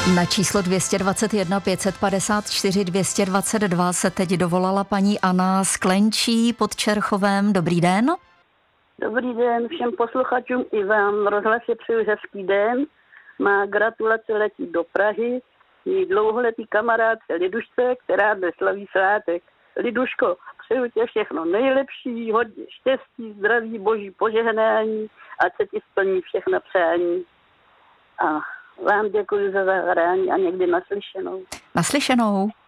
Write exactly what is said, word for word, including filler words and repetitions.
Na číslo dvě stě dvacet jedna pět set padesát čtyři dvě stě dvacet dva se teď dovolala paní Anna z Klenčí pod Čerchovem. Dobrý den. Dobrý den všem posluchačům i vám. V rozhlase přeju hezký den. Má gratulace letí do Prahy. Její dlouholetý kamarádce Lidušce, která dnes slaví svátek. Liduško, přeju tě všechno nejlepší, hodně štěstí, zdraví, boží požehnání, ať se ti splní všechna přání. A vám děkuji za zahrání a někdy naslyšenou. Naslyšenou.